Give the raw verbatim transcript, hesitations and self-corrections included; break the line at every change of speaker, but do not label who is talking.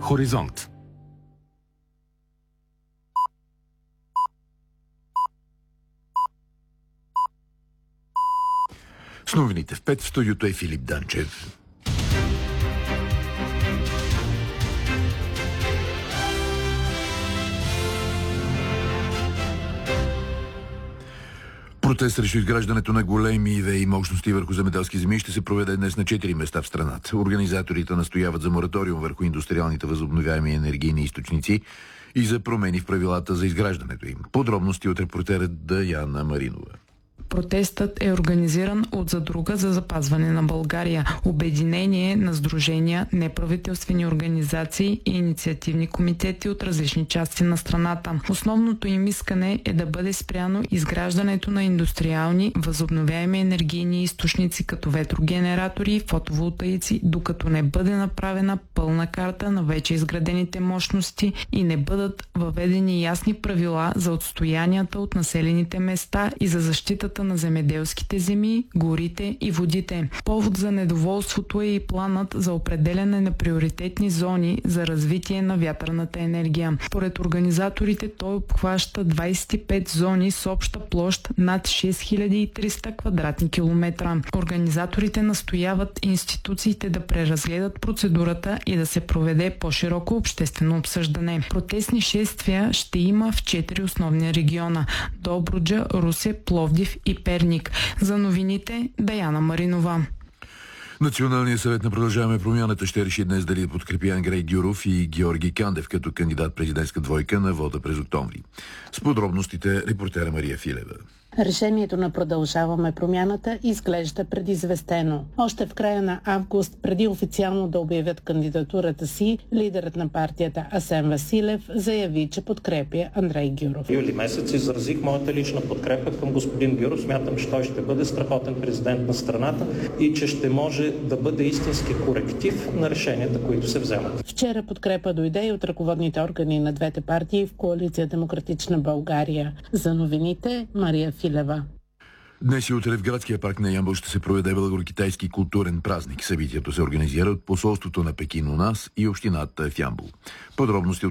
Хоризонт. С новините в пет в студиото е Филип Данчев. Протест срещу изграждането на големи ВЕИ мощности върху земеделски земи ще се проведе днес на четири места в страната. Организаторите настояват за мораториум върху индустриалните възобновяеми енергийни източници и за промени в правилата за изграждането им. Подробности от репортера Даяна Маринова.
Протестът е организиран от Задруга за запазване на България, обединение на сдружения, неправителствени организации и инициативни комитети от различни части на страната. Основното им искане е да бъде спряно изграждането на индустриални възобновяеми енергийни източници като ветрогенератори и фотоволтаици, докато не бъде направена пълна карта на вече изградените мощности и не бъдат въведени ясни правила за отстоянията от населените места и за защитата на земеделските земи, горите и водите. Повод за недоволството е и планът за определяне на приоритетни зони за развитие на вятърната енергия. Според организаторите той обхваща двадесет и пет зони с обща площ над шест хиляди и триста квадратни километра. Организаторите настояват институциите да преразгледат процедурата и да се проведе по-широко обществено обсъждане. Протестни шествия ще има в четири основни региона – Добруджа, Русе, Пловдив и Перник. За новините Даяна Маринова.
Националният съвет на Продължаваме промяната ще реши днес дали да подкрепи Андрей Гюров и Георги Кандев като кандидат президентска двойка на вота през октомври. С подробностите репортера Мария Филева.
Решението на Продължаваме промяната изглежда предизвестено. Още в края на август, преди официално да обявят кандидатурата си, лидерът на партията Асен Василев заяви, че подкрепя Андрей Гюров.
Юли месец изразих моята лична подкрепа към господин Гюров. Смятам, че той ще бъде страхотен президент на страната и че ще може да бъде истински коректив на решенията, които се вземат.
Вчера подкрепа дойде и от ръководните органи на двете партии в коалиция Демократична България. За новините Мария Филева.
Днес и утре в градския парк на Ямбол ще се проведе българо-китайски културен празник. Събитието се организира от посолството на Пекин у нас и общината в Ямбол. Подробности от